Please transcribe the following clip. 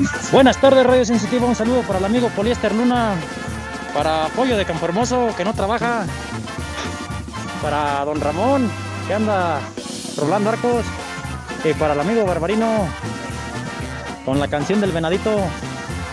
Buenas tardes, Radio Sensitiva. Un saludo para el amigo Poliéster Luna, para Pollo de Campo Hermoso, que no trabaja, para don Ramón, que anda rolando arcos, y para el amigo Barbarino con la canción del venadito.